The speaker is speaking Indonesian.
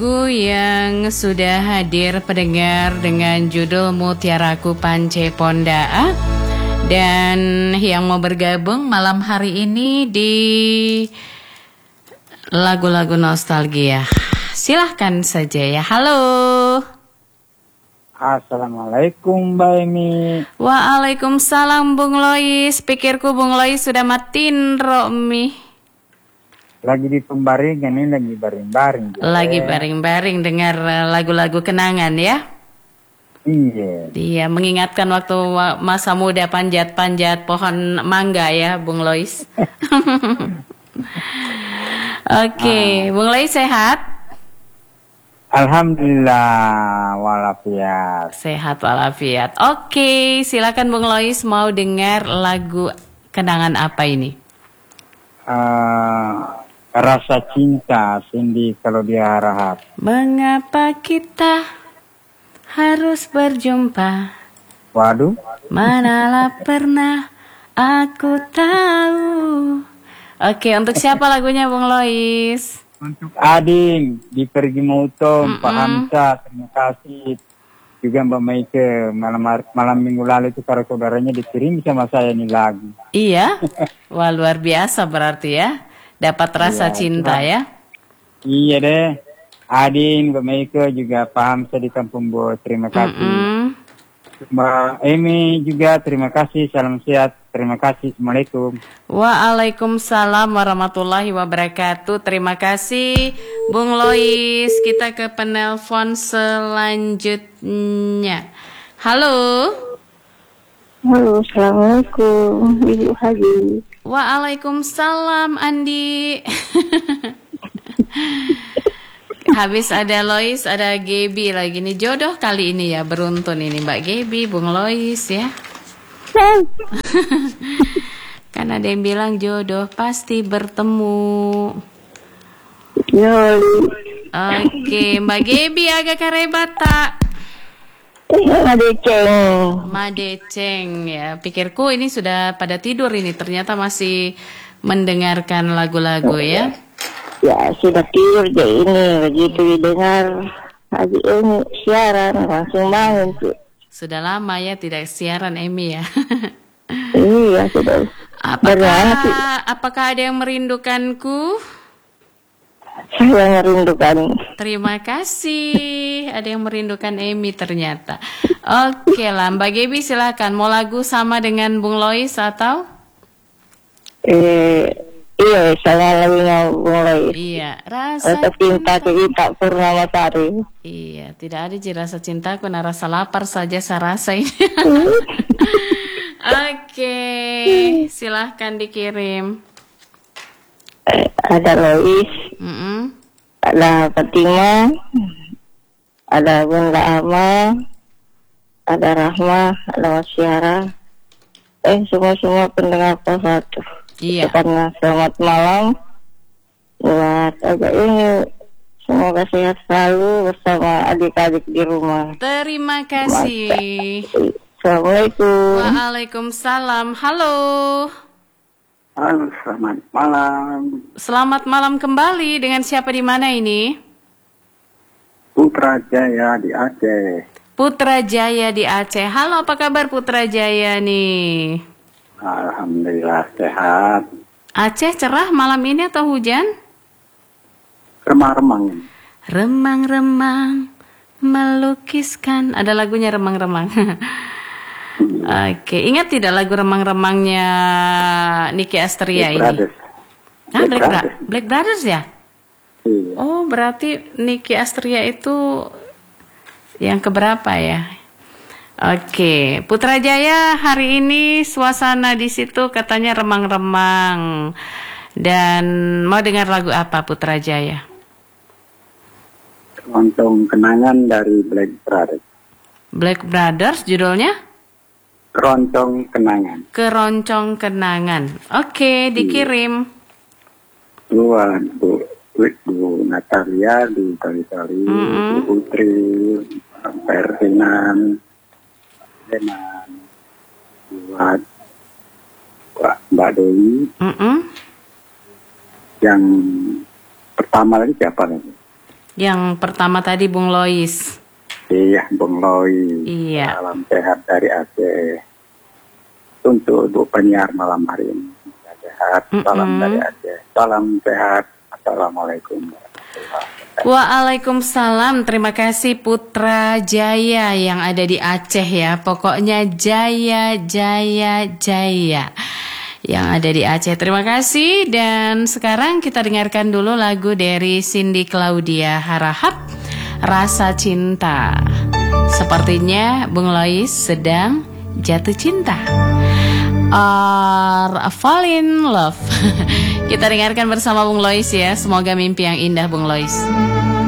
Lagu yang sudah hadir pendengar dengan judul Mutiaraku Pance Pondaa. Dan yang mau bergabung malam hari ini di lagu-lagu nostalgia, silahkan saja ya. Halo. Assalamualaikum Mbak Emi. Waalaikumsalam Bung Lois. Pikirku Bung Lois sudah matiin Romi. Lagi di pembaringan ini, lagi baring-baring. Lagi baring-baring dengar lagu-lagu kenangan ya. Iya. Dia mengingatkan waktu masa muda panjat-panjat pohon mangga ya, Bung Lois. Oke, Bung Lois sehat? Alhamdulillah walafiat. Sehat walafiat. Oke, silakan Bung Lois, mau dengar lagu kenangan apa ini? Rasa cinta Cindy kalau dia harap. Mengapa kita harus berjumpa? Waduh. Manalah pernah aku tahu. Oke, untuk siapa lagunya Bung Lois? Untuk Ading di Pergi Mautom, Pak Hamzah, terima kasih. Juga Mbak Maike, malam minggu lalu itu para saudaranya dikirim sama saya nih lagu. Iya? Wah, luar biasa berarti ya. Dapat rasa cinta ya. Iya deh. Adin, Mbak Maike juga paham saya di Kampung Bo. Terima kasih. Mbak Emi juga terima kasih. Salam sehat. Terima kasih. Assalamualaikum. Waalaikumsalam warahmatullahi wabarakatuh. Terima kasih Bung Lois. Kita ke penelpon selanjutnya. Halo. Halo, assalamualaikum, Ibu Haji. Waalaikumsalam, Andi. Habis ada Lois, ada Gaby lagi nih. Jodoh kali ini ya, beruntun ini Mbak Gaby, Bung Lois ya. Kan ada yang bilang jodoh pasti bertemu. Oke, Mbak Gaby agak karebat tak? Madeceng ya. Pikirku ini sudah pada tidur ini, ternyata masih mendengarkan lagu-lagu ya. Ya sudah tidur deh ini, begitu didengar Haji Emi siaran langsung bangun tuh. Sudah lama ya tidak siaran Emi ya. Iya sudah. Apakah ada yang merindukanku? Saya merindukan. Terima kasih. Ada yang merindukan Emi ternyata. Oke lah, Mbak Gaby silakan. Mau lagu sama dengan Bung Lois atau? Iya, saya lagunya Bung Lois. Iya, rasa cinta kita Purnamasari. Iya, tidak ada rasa cintaku, nah rasa lapar saja saya rasa ini. Oke, silahkan dikirim. Ada Lois, ada Fatima, ada Bunda Ama, ada Rahma, ada Wasyara, semua pendengar satu. Iya. Karena selamat malam buat agak ini, semoga sehat selalu bersama adik-adik di rumah. Terima kasih. Assalamualaikum. Waalaikumsalam. Halo. Halo, selamat malam. Selamat malam kembali. Dengan siapa di mana ini? Putra Jaya di Aceh. Putra Jaya di Aceh. Halo, apa kabar Putra Jaya nih? Alhamdulillah sehat. Aceh cerah malam ini atau hujan? Remang-remang. Remang-remang melukiskan. Ada lagunya remang-remang. Oke, ingat tidak lagu remang-remangnya Niki Astria ini? Black Brothers ya? Iya. Oh, berarti Niki Astria itu yang keberapa ya? Oke, Putra Jaya hari ini suasana di situ katanya remang-remang. Dan mau dengar lagu apa Putra Jaya? Keroncong kenangan dari Black Brothers. Black Brothers judulnya? Keroncong kenangan. Keroncong kenangan. Oke, dikirim. Buat Bu Natalia di Tali-Tali, Bu Putri, Ferdinand, buat Mbak Dewi. Yang pertama lagi siapa lagi? Yang pertama tadi Bung Lois. Iya, Bung Lois. Iya. Salam sehat dari Aceh. Untuk Ibu penyiar malam hari ini. Sehat, salam dari Aceh. Salam sehat. Assalamualaikum warahmatullahi wabarakatuh. Waalaikumsalam. Terima kasih Putra Jaya yang ada di Aceh ya. Pokoknya Jaya, Jaya, Jaya yang ada di Aceh. Terima kasih. Dan sekarang kita dengarkan dulu lagu dari Cindy Claudia Harahap, Rasa Cinta. Sepertinya Bung Lois sedang jatuh cinta. Or fall in love. Kita dengarkan bersama Bung Lois ya. Semoga mimpi yang indah Bung Lois.